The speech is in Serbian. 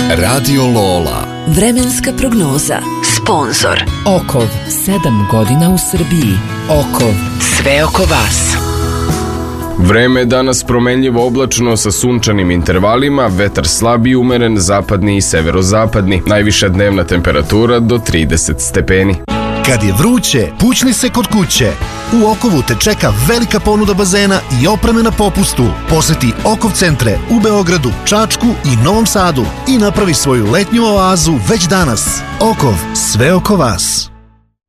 Radio Lola. Vremenska prognoza. Sponzor Okov, 7 godina u Srbiji. Okov, sve oko vas. Vreme je danas promenljivo oblačno sa sunčanim intervalima, vetar slab i umeren, zapadni i severozapadni. Najviša dnevna temperatura do 30 stepeni. Kad je vruće, pućni se kod kuće. U Okovu te čeka velika ponuda bazena i opreme na popustu. Poseti Okov centre u Beogradu, Čačku i Novom Sadu i napravi svoju letnju oazu već danas. Okov, sve oko vas.